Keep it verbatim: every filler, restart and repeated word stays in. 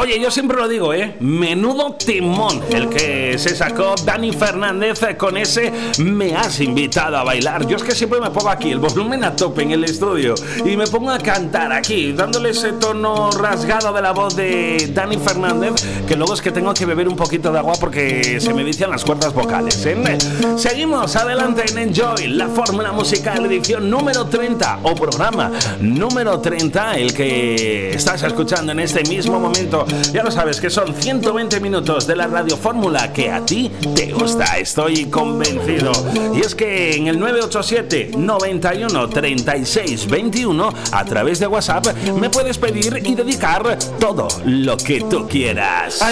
Oye, yo siempre lo digo, ¿eh? Menudo timón el que se sacó Dani Fernández con ese Me has invitado a bailar. Yo es que siempre me pongo aquí el volumen a tope en el estudio y me pongo a cantar aquí, dándole ese tono rasgado de la voz de Dani Fernández, que luego es que tengo que beber un poquito de agua porque se me vician las cuerdas vocales, ¿eh? Seguimos adelante en Enjoy, la fórmula musical, edición número treinta o programa número treinta, el que estás escuchando en este mismo momento. Ya lo sabes que son ciento veinte minutos de la radio fórmula que a ti te gusta, estoy convencido. Y es que en el nueve ocho siete, noventa y uno, treinta y seis, veintiuno a través de WhatsApp me puedes pedir y dedicar todo lo que tú quieras.